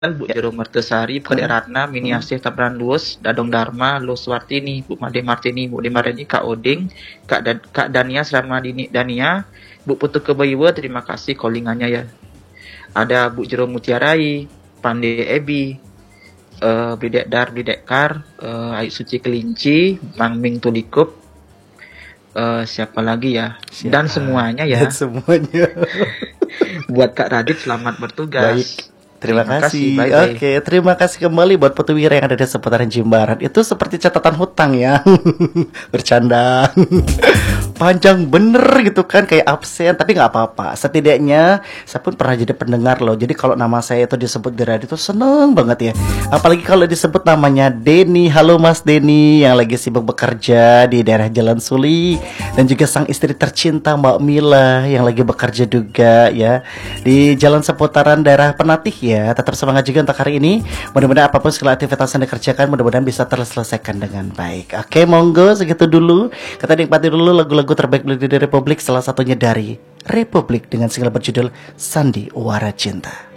Bu Jero Mertesari, Bu Kade Ratna, Mini Asih Tabran Luus, Dadong Dharma, Lu Suwartini, Bu Made Martini, Bu Demareni, Kak Oding, Kak Dania Selama Dania, Bu Putu Kebayiwa, terima kasih callingannya ya. Ada Bu Jero Mutiarai, Pande Ebi, Bidek Kar, Ayu Suci Kelinci, Bang Ming Tulikup, siapa lagi ya? Dan semuanya ya. Dan semuanya. Buat Kak Radit selamat bertugas. Baik. Terima kasih. Bye-bye. Oke, terima kasih kembali buat petuwira yang ada di seputaran Jimbaran. Itu seperti catatan hutang ya. Bercanda. Panjang bener gitu kan, kayak absen, tapi nggak apa-apa. Setidaknya saya pun pernah jadi pendengar loh. Jadi kalau nama saya itu disebut di radio itu seneng banget ya. Apalagi kalau disebut namanya Denny. Halo Mas Denny yang lagi sibuk bekerja di daerah Jalan Suli, dan juga sang istri tercinta Mbak Mila yang lagi bekerja juga ya di jalan seputaran daerah Penatih ya. Tetap semangat juga untuk hari ini. Mudah-mudahan apapun segala aktivitas yang dikerjakan mudah-mudahan bisa terselesaikan dengan baik. Oke, monggo segitu dulu. Kita nikmati dulu lagu-lagu terbaik di Republik, salah satunya dari Republik dengan single berjudul Sandiwara Cinta.